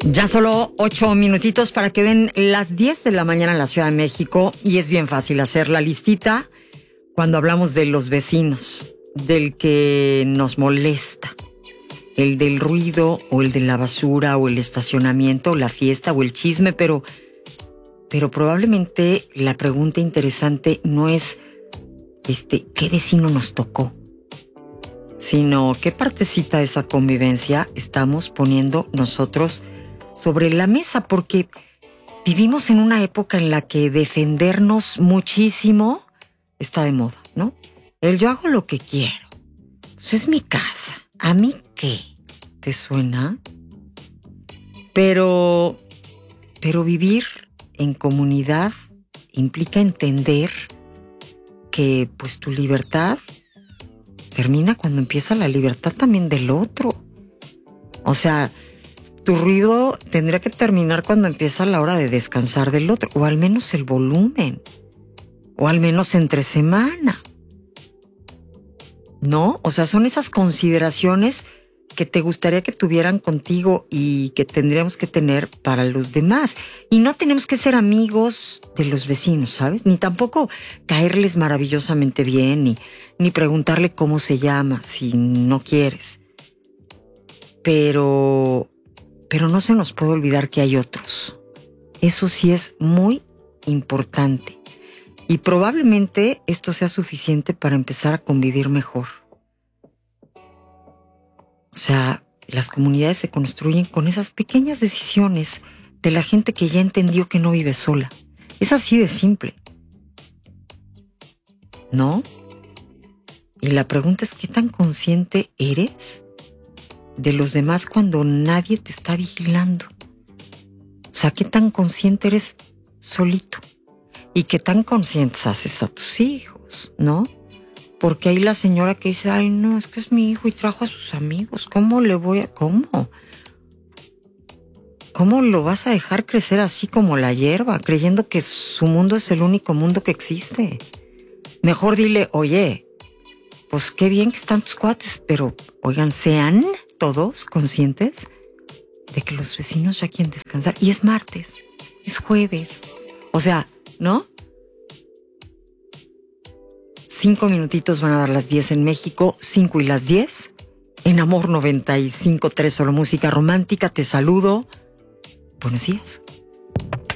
Ya solo 8 minutitos para que den las 10 de la mañana en la Ciudad de México y es bien fácil hacer la listita cuando hablamos de los vecinos, del que nos molesta, el del ruido o el de la basura o el estacionamiento o la fiesta o el chisme, pero probablemente la pregunta interesante no es ¿qué vecino nos tocó? Sino qué partecita de esa convivencia estamos poniendo nosotros sobre la mesa, porque vivimos en una época en la que defendernos muchísimo está de moda, ¿no? Yo hago lo que quiero. Pues es mi casa. ¿A mí qué? ¿Te suena? Pero vivir en comunidad implica entender que pues tu libertad termina cuando empieza la libertad también del otro. O sea, tu ruido tendría que terminar cuando empieza la hora de descansar del otro, o al menos el volumen, o al menos entre semana. ¿No? O sea, son esas consideraciones que te gustaría que tuvieran contigo y que tendríamos que tener para los demás. Y no tenemos que ser amigos de los vecinos, ¿sabes? Ni tampoco caerles maravillosamente bien, ni preguntarle cómo se llama si no quieres. Pero no se nos puede olvidar que hay otros. Eso sí es muy importante. Y probablemente esto sea suficiente para empezar a convivir mejor. O sea, las comunidades se construyen con esas pequeñas decisiones de la gente que ya entendió que no vive sola. Es así de simple, ¿no? Y la pregunta es, ¿qué tan consciente eres de los demás cuando nadie te está vigilando? O sea, ¿qué tan consciente eres solito? ¿Y qué tan conscientes haces a tus hijos, no? Porque hay la señora que dice, ay, no, es que es mi hijo y trajo a sus amigos. ¿Cómo le voy a...? ¿Cómo? ¿Cómo lo vas a dejar crecer así como la hierba, creyendo que su mundo es el único mundo que existe? Mejor dile, oye, pues qué bien que están tus cuates, pero, oigan, sean todos conscientes de que los vecinos ya quieren descansar. Y es martes, es jueves. O sea, ¿no? 5 minutitos van a dar las 10 en México, 5 y las 10. En Amor 95.3, solo música romántica. Te saludo. Buenos días.